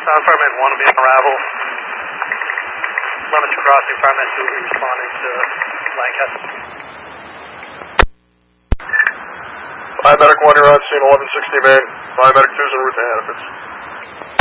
Fireman 1 will be on arrival. Leamington Crossing, Fireman 2 will be responding to Lancaster. Fire Medic 1, you're on scene 1160 Main. Fire Medic 2 is en route to Hannaford.